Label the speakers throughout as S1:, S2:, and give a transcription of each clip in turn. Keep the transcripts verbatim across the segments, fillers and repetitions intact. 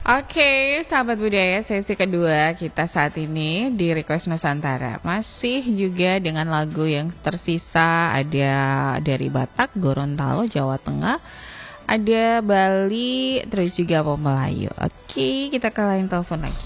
S1: Oke, sahabat budaya, sesi kedua kita saat ini di Request Nusantara. Masih juga dengan lagu yang tersisa, ada dari Batak, Gorontalo, Jawa Tengah, ada Bali, terus juga Melayu. Oke, kita ke lain telepon lagi.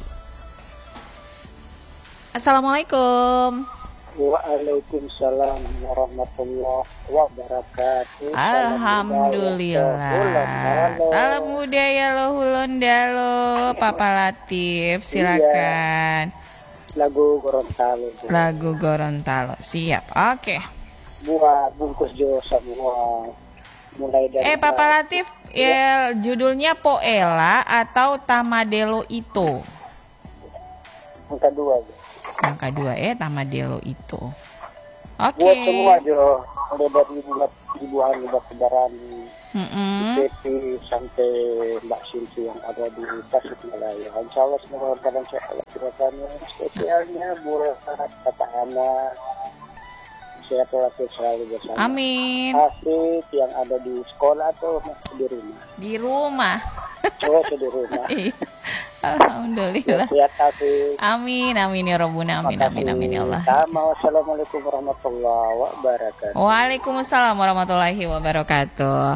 S1: Assalamualaikum.
S2: Waalaikumsalam warahmatullahi wabarakatuh.
S1: Alhamdulillah. Salam budaya lo hulondalo, Papa Latif, silakan.
S2: Iya. Lagu Gorontalo.
S1: Lagu Gorontalo, siap. Oke.
S2: Buat bungkus jo semua. Mulai dari
S1: Eh Papa Latif, ya, judulnya Poela atau Tamadelo itu?
S2: Angka dua.
S1: Angka dua eh Tamadelo itu. Oke.
S2: Buat semua jo, mulai dari buat ribuan buat kendaraan
S1: Mm-mm.
S2: P P sampai Mbak Sinti yang ada di Tasikmalaya. Insya Allah semoga kalian sehat. Silakannya spesialnya buat kata anak. Sehat walafiat selalu bersama.
S1: Amin.
S2: Asik yang ada di sekolah atau di rumah?
S1: Di rumah.
S2: Oh, di rumah.
S1: Alhamdulillah.
S2: Sehat asik.
S1: Amin, amin ya Rabbuna, amin, amin, amin ya Allah.
S2: Sama, wassalamualaikum warahmatullahi wabarakatuh.
S1: Waalaikumsalam warahmatullahi wabarakatuh.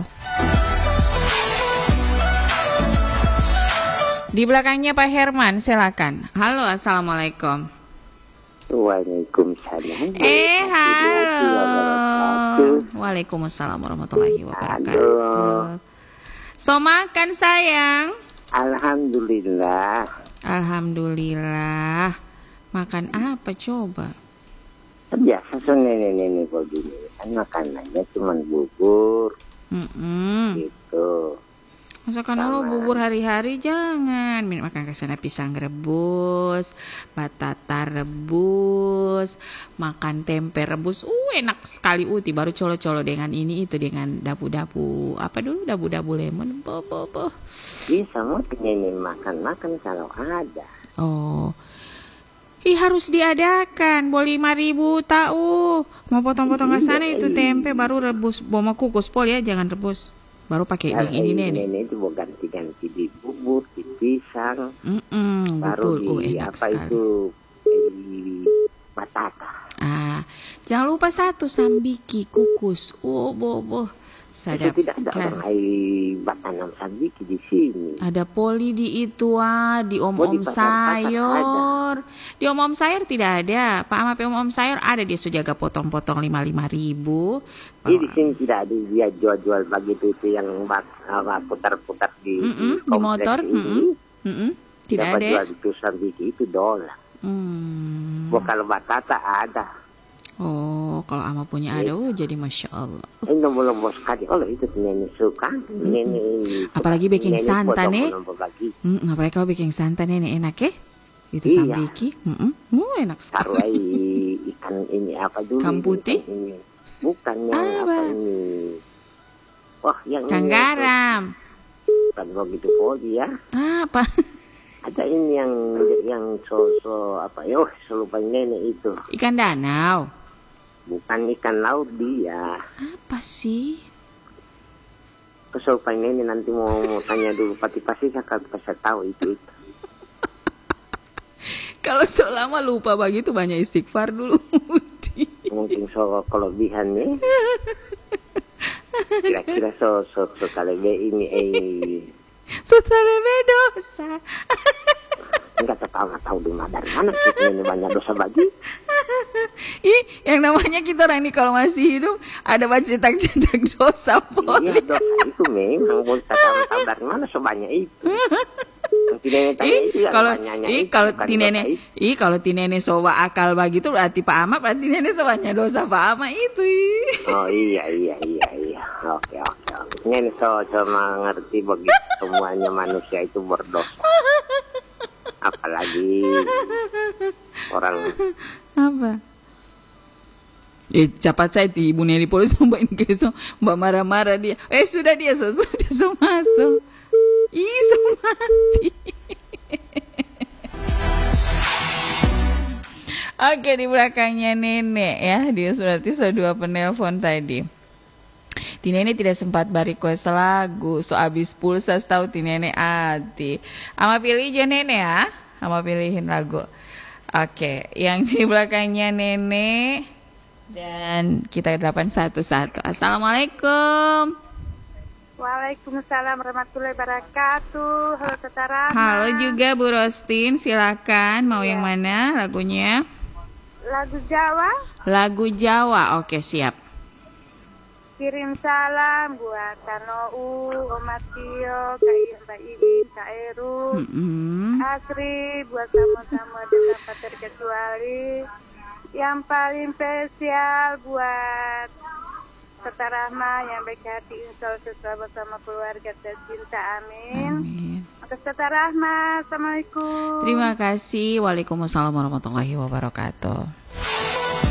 S1: Di belakangnya Pak Herman, silakan. Halo, assalamualaikum.
S2: Waalaikumsalam.
S1: Eh, halo. Waalaikumsalam warahmatullahi wabarakatuh. So makan sayang.
S2: Alhamdulillah.
S1: Alhamdulillah. Makan apa coba?
S2: Biasa so nenek-nenek begini kan makanannya cuma bubur.
S1: Mm-mm.
S2: Gitu.
S1: Masakan lo bubur hari-hari jangan. Makan kesana pisang rebus, batata rebus, makan tempe rebus. Uh enak sekali uti. Baru colo-colo dengan ini itu dengan dabu-dabu apa dulu dabu-dabu lemon. Boh boh boh.
S2: Bisa mau nenek makan-makan kalau ada.
S1: Oh. Ih harus diadakan. Boleh lima ribu tahu. Mau potong-potong ke sana itu tempe baru rebus. Bawa kukus pol ya jangan rebus. Baru pakai
S2: Nah,
S1: ini nenek.
S2: Nenek itu mau ganti-ganti di bubur, di pisang.
S1: Mm-mm,
S2: baru
S1: betul.
S2: di
S1: Oh, enak
S2: apa
S1: sekali.
S2: itu di batata.
S1: Ah, jangan lupa satu sambiki kukus. Oh, boh, boh. Sadap
S2: Itu tidak ada
S1: sekali.
S2: orang hai batanam sambiki di sini.
S1: Ada poli di itu ah, di
S2: Oh,
S1: om-om
S2: di pasar-pasar
S1: sayur. Di om-om sayur tidak ada. Pak Ama om-om sayur ada dia sujaga potong-potong lima lima ribu.
S2: Ini di sini tidak ada dia jual-jual begitu itu yang bak, apa, putar-putar di,
S1: Mm-mm, di
S2: kompleks
S1: motor.
S2: ini.
S1: Mm-mm, mm-mm. Tidak
S2: Dapat
S1: ada.
S2: jual itu sambiki itu dolar.
S1: Hmm.
S2: Oh, kalau batata ada.
S1: Oh, kalau Ama punya ada, oh jadi masya Allah.
S2: Ini nombor-nombor sekali. Oh, itu nenek suka. Nenek.
S1: Apalagi baking
S2: nenek
S1: santan, eh.
S2: potong-potong bagi.
S1: Hmm, apalagi kalau bikin santan ini enak ya? Itu
S2: Iya.
S1: sambiki. Mm-mm. Oh, enak
S2: Taruh
S1: sekali.
S2: aja ikan ini apa dulu?
S1: Ikan putih?
S2: Ikan ini. Bukan yang
S1: Apa?
S2: apa ini? Wah, yang
S1: Kang
S2: ini.
S1: garam.
S2: Bukan begitu poli ya.
S1: Apa?
S2: Ada ini yang yang so-so apa ya? Oh, selupa nenek itu.
S1: Ikan danau.
S2: Bukan ikan laut dia.
S1: Apa sih?
S2: Keselupa nenek nanti mau, mau tanya dulu. Pati pasti saya akan bisa tahu itu. itu.
S1: Kalau selama lupa begitu banyak istighfar dulu.
S2: Mungkin so kelebihannya. Kira-kira so so so kalebe ini eh.
S1: Setelah dosa.
S2: Enggak tahu nggak tahu di mana dari mana sih ini banyak dosa bagi.
S1: Ih, yang namanya kita orang ini kalau masih hidup ada baca cetak-cetak dosa
S2: Iya
S1: boleh.
S2: dosa itu memang mau tahu tahu dari mana sebanyak itu. Yang tidak tanya
S1: Ih,
S2: itu yang
S1: kalau
S2: tanyanya
S1: ih
S2: itu,
S1: kalau
S2: bukan
S1: ti
S2: dosa
S1: nenek,
S2: itu.
S1: ih kalau ti nenek soba akal begitu berarti Pak Ama berarti nenek sobanya dosa Pak Ama itu. Ih.
S2: Oh iya iya iya iya. Oke oke oke. Ini so cuma ngerti begitu semuanya manusia itu berdosa. Apalagi orang
S1: Apa? Eh, cepat saya di Ibu Neri Polisi Mbak ini kesok Mbak marah-marah dia. Eh sudah dia so, sudah so masuk. Ih, so mati. Oke, di belakangnya nenek ya. Dia berarti so dua penelpon tadi. Tinene tidak sempat request lagu, so abis pulsa tahu Tinene ati. Ama pilih aja Nene ya, ama pilihin lagu. Oke, yang di belakangnya Nene dan kita delapan satu satu. Assalamualaikum.
S3: Waalaikumsalam warahmatullahi wabarakatuh. Halo Tata Rahma.
S1: Halo juga Bu Rostin, silakan mau
S3: ya.
S1: yang mana lagunya?
S3: Lagu Jawa.
S1: Lagu Jawa, oke siap.
S3: Kirim salam buat Tanou, Omatio, Kak Mbak Ibi, Kak Eru,
S1: Mm-hmm.
S3: Asri, buat kamu-kamu dan tanpa terkecuali. Yang paling spesial buat Tata Rahma yang baik hati, insya Allah sesuai bersama keluarga tercinta, amin.
S1: Amin.
S3: Atas Tata Rahma, Assalamualaikum.
S1: Terima kasih. Waalaikumsalam warahmatullahi wabarakatuh.